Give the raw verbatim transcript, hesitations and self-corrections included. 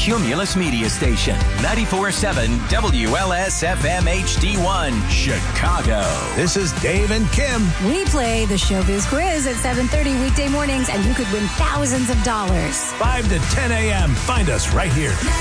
Cumulus Media Station. ninety-four point seven W L S F M H D one, Chicago. This is Dave and Kim. We play the Showbiz Quiz at seven thirty weekday mornings, and you could win thousands of dollars. five to ten a.m. Find us right here.